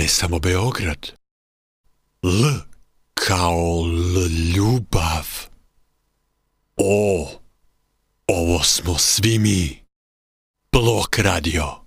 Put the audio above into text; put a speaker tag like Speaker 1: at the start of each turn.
Speaker 1: ne samo Beograd. L kao ljubav. O, ovo smo svi mi. Blok Radio.